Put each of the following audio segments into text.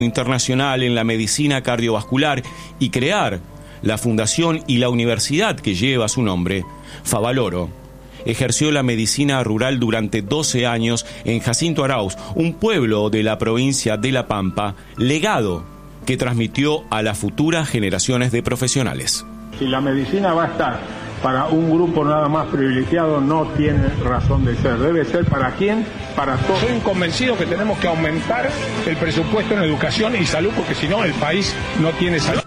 internacional en la medicina cardiovascular y crear la fundación y la universidad que lleva su nombre, Favaloro ejerció la medicina rural durante 12 años en Jacinto Arauz, un pueblo de la provincia de La Pampa, legado que transmitió a las futuras generaciones de profesionales. Si la medicina va a estar para un grupo nada más privilegiado, no tiene razón de ser. Debe ser para quién, para todos. Soy convencido que tenemos que aumentar el presupuesto en educación y salud, porque si no el país no tiene salud.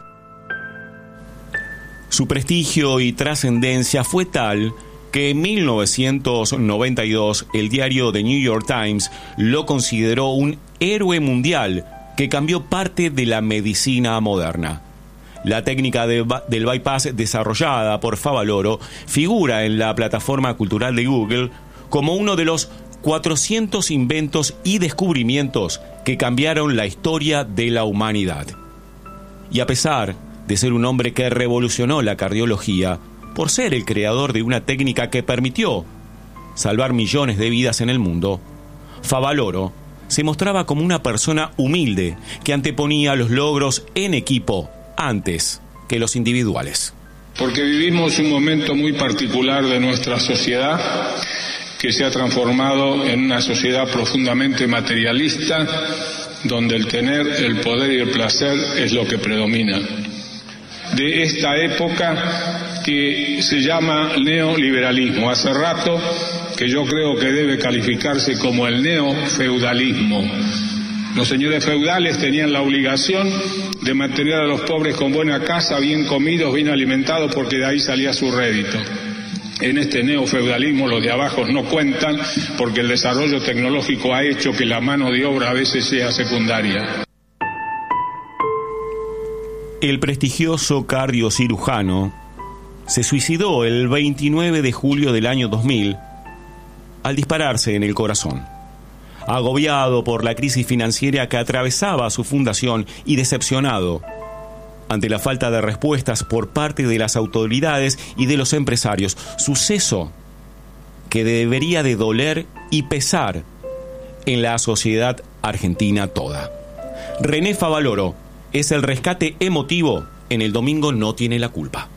Su prestigio y trascendencia fue tal que en 1992 el diario The New York Times lo consideró un héroe mundial que cambió parte de la medicina moderna. La técnica del bypass desarrollada por Favaloro figura en la plataforma cultural de Google como uno de los 400 inventos y descubrimientos que cambiaron la historia de la humanidad. Y a pesar de ser un hombre que revolucionó la cardiología, por ser el creador de una técnica que permitió salvar millones de vidas en el mundo, Favaloro se mostraba como una persona humilde que anteponía los logros en equipo antes que los individuales. Porque vivimos un momento muy particular de nuestra sociedad que se ha transformado en una sociedad profundamente materialista, donde el tener, el poder y el placer es lo que predomina. De esta época que se llama neoliberalismo. Hace rato que yo creo que debe calificarse como el neofeudalismo. Los señores feudales tenían la obligación de mantener a los pobres con buena casa, bien comidos, bien alimentados, porque de ahí salía su rédito. En este neofeudalismo los de abajo no cuentan, porque el desarrollo tecnológico ha hecho que la mano de obra a veces sea secundaria. El prestigioso cardiocirujano se suicidó el 29 de julio del año 2000 al dispararse en el corazón. Agobiado por la crisis financiera que atravesaba su fundación y decepcionado ante la falta de respuestas por parte de las autoridades y de los empresarios, suceso que debería de doler y pesar en la sociedad argentina toda. René Favaloro es el rescate emotivo en El Domingo no tiene la culpa.